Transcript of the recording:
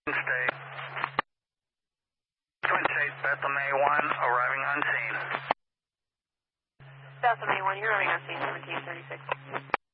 State. Twin State, Bethel May 1, arriving on scene. Bethel May 1, you're arriving on scene, 1736.